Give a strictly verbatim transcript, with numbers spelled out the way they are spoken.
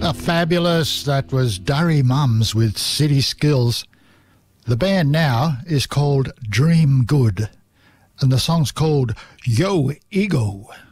the Fabulous. That was Durry Mums with City Skills. The band now is called Dream Good, and the song's called Yo Ego.